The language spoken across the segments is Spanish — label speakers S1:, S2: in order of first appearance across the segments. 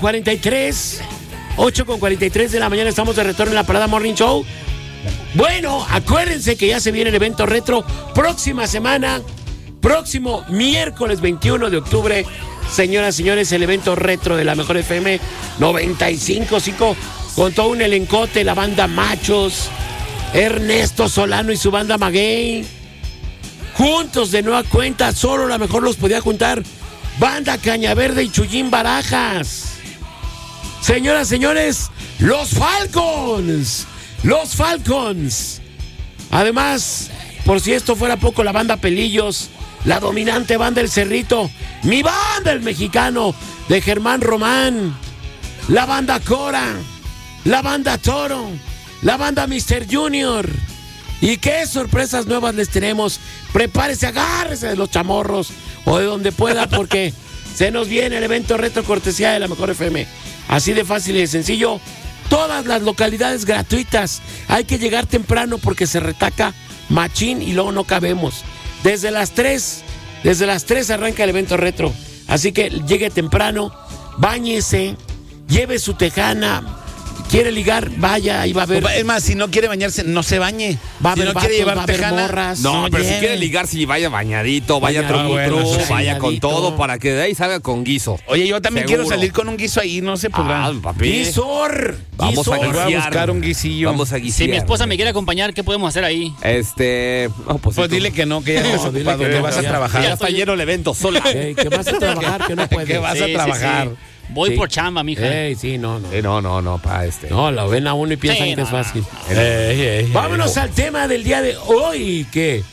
S1: 8:43. 8:43 de la mañana, estamos de retorno en la Parada Morning Show. Bueno, acuérdense que ya se viene el evento retro próxima semana, próximo miércoles 21 de octubre. Señoras y señores, el evento retro de la Mejor FM 95.5 con todo un elencote, la banda Machos, Ernesto Solano y su banda Maguey. Juntos de nueva cuenta, solo la Mejor los podía juntar. Banda Cañaverde y Chuyín Barajas. Señoras, señores, los Falcons. Los Falcons. Además, por si esto fuera poco, la banda Pelillos, la dominante banda El Cerrito, mi banda El Mexicano de Germán Román, la banda Cora, la banda Toro, la banda Mr. Junior. ¿Y qué sorpresas nuevas les tenemos? Prepárese, agárrese de los chamorros o de donde pueda, porque se nos viene el evento retro cortesía de la Mejor FM. Así de fácil y de sencillo. Todas las localidades gratuitas. Hay que llegar temprano porque se retaca machín y luego no cabemos. Desde las 3 arranca el evento retro. Así que llegue temprano, báñese, lleve su tejana. ¿Quiere ligar? Vaya, ahí va a haber.
S2: Es más, si no quiere bañarse, no se bañe.
S1: Va a
S2: si
S1: haber
S2: no
S1: vatos,
S2: quiere llevar
S1: va a haber
S2: tejana,
S1: morras.
S3: No, pero
S2: lleve.
S3: si quiere ligar, sí, vaya bañadito, vaya truco, vaya con todo para que de ahí salga con guiso.
S2: Oye, yo también
S3: Seguro.
S2: quiero salir con un guiso ahí, no se podrá.
S3: Papi.
S1: ¡Guisor!
S3: Vamos a
S2: Voy a
S3: guisear.
S2: buscar un guisillo.
S3: Vamos a guisear.
S4: Si mi esposa me quiere acompañar, ¿qué podemos hacer ahí?
S3: No,
S2: Pues dile que no, que ya no,
S1: dile
S2: ocupado,
S1: que
S2: que
S1: no,
S2: vas a
S1: ya.
S2: trabajar.
S3: Ya está lleno el evento sola.
S1: Que vas a trabajar, que no puedes.
S2: Que vas a trabajar.
S4: Sí. Voy
S1: Sí.
S4: por chamba, mija.
S1: Sí, no.
S3: No,
S1: No, lo ven a uno y piensan
S4: Sí,
S1: que es
S4: no,
S1: fácil. Vámonos al tema del día de hoy, que...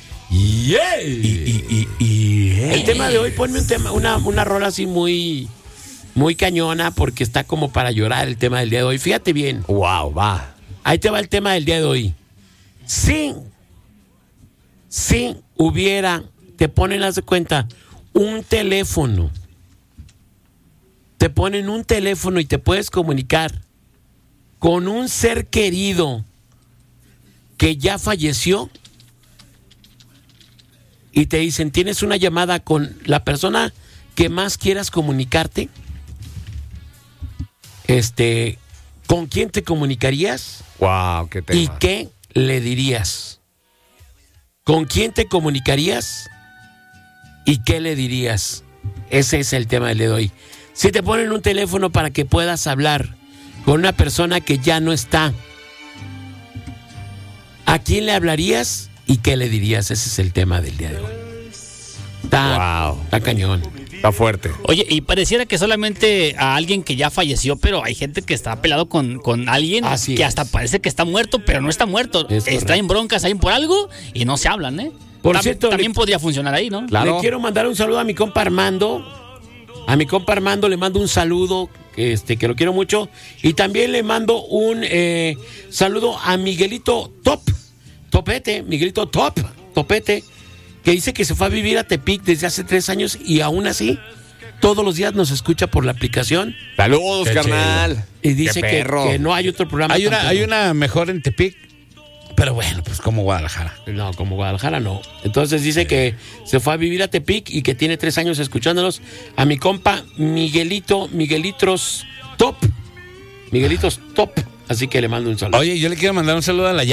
S1: El tema de hoy, ponme un tema, una rola así muy cañona, porque está como para llorar el tema del día de hoy. Fíjate bien.
S3: Wow, va.
S1: Ahí te va el tema del día de hoy. Si hubiera, te ponen, haz de cuenta, un teléfono. Te ponen un teléfono y te puedes comunicar con un ser querido que ya falleció y te dicen, tienes una llamada con la persona que más quieras comunicarte. ¿Con quién te comunicarías?
S3: Wow, qué tema.
S1: ¿Y qué le dirías? ¿Con quién te comunicarías? ¿Y qué le dirías? Ese es el tema del día de hoy. Si te ponen un teléfono para que puedas hablar con una persona que ya no está, ¿a quién le hablarías y qué le dirías? Ese es el tema del día de hoy. Está cañón.
S3: Está fuerte.
S4: Oye, y pareciera que solamente a alguien que ya falleció, pero hay gente que está pelado con alguien
S1: Así
S4: que
S1: es.
S4: hasta parece que está muerto, pero no está muerto.
S1: Es
S4: Está
S1: correcto.
S4: en broncas ahí por algo y no se hablan, ¿eh?
S1: Por cierto,
S4: también podría funcionar ahí, ¿no?
S3: Claro.
S1: Le quiero mandar un saludo a mi compa Armando. A mi compa Armando le mando un saludo, que lo quiero mucho. Y también le mando un saludo a Miguelito Miguelito Topete, que dice que se fue a vivir a Tepic desde hace 3 años y aún así todos los días nos escucha por la aplicación.
S3: Saludos,
S1: Qué
S3: carnal.
S1: chido. Y dice
S3: Qué
S1: que
S3: perro.
S1: no hay otro programa.
S2: Hay
S1: tampoco.
S2: una mejor en Tepic, pero bueno, pues como Guadalajara.
S1: No, como Guadalajara no. Entonces dice que se fue a vivir a Tepic y que tiene 3 años escuchándonos. A mi compa Miguelitos Top. Así que le mando un saludo.
S2: Oye, yo le quiero mandar un saludo a la